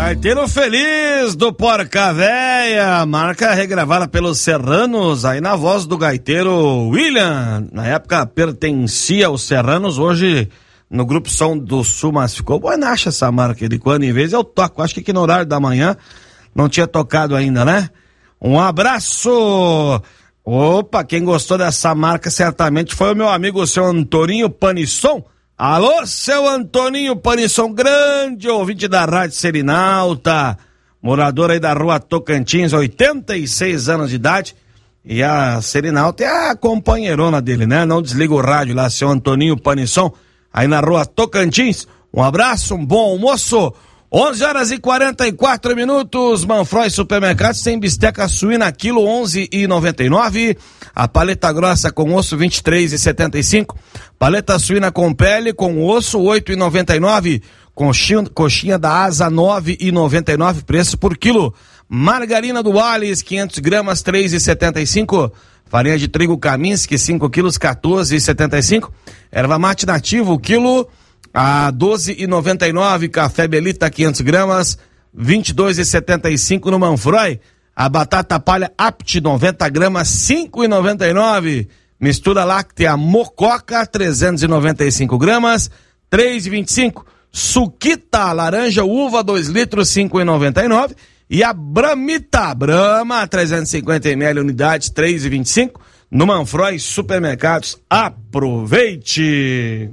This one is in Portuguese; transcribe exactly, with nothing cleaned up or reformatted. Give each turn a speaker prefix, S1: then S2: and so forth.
S1: Gaiteiro Feliz do Porca Véia, marca regravada pelos Serranos, aí na voz do gaiteiro William. Na época pertencia aos Serranos, hoje no Grupo Som do Sul, mas ficou boinacha essa marca. De quando em vez eu toco, acho que aqui no horário da manhã não tinha tocado ainda, né? Um abraço! Opa, quem gostou dessa marca certamente foi o meu amigo, o seu Antoninho Panisson. Alô, seu Antoninho Panisson, grande ouvinte da Rádio Serinalta, morador aí da Rua Tocantins, oitenta e seis anos de idade, e a Serinalta é a companheirona dele, né? Não desliga o rádio lá, seu Antoninho Panisson, aí na Rua Tocantins. Um abraço, um bom almoço. onze horas e quarenta e quatro minutos, Manfroy Supermercados tem bisteca suína quilo onze e noventa e nove, a paleta grossa com osso vinte e três e setenta e cinco, paleta suína com pele com osso oito e noventa e nove, coxinha, coxinha da asa nove e noventa e nove, preço por quilo. Margarina do Ales quinhentas gramas três e setenta e cinco, farinha de trigo Kaminski cinco quilos quatorze e setenta e cinco, erva mate nativo quilo a doze e noventa e nove, café Belita quinhentas gramas, vinte e dois e setenta e cinco no Manfroy. A batata palha Apt noventa gramas, cinco e noventa e nove. Mistura láctea Mococa trezentos e noventa e cinco gramas, três e vinte e cinco. Suquita laranja uva dois litros, cinco e noventa e nove. E a Bramita Brama trezentos e cinquenta mililitros unidade, três e vinte e cinco. No Manfroy Supermercados. Aproveite!